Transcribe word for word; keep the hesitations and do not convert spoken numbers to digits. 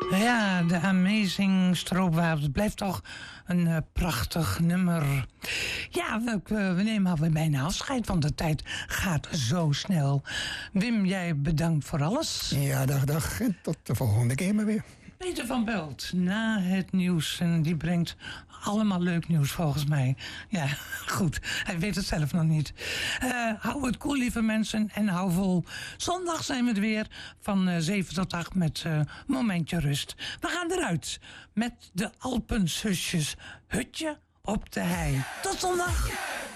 Ja, de Amazing Stroopwafels. Het blijft toch een uh, prachtig nummer. Ja, we, we nemen alweer bijna afscheid, want de tijd gaat zo snel. Wim, jij bedankt voor alles. Ja, dag, dag. En tot de volgende keer maar weer. Peter van Belt, na het nieuws. En die brengt allemaal leuk nieuws volgens mij. Ja, goed. Hij weet het zelf nog niet. Uh, hou het cool, lieve mensen. En hou vol. Zondag zijn we er weer van uh, zeven tot acht met uh, Momentje Rust. We gaan eruit met de Alpenzusjes. Hutje op de hei. Tot zondag.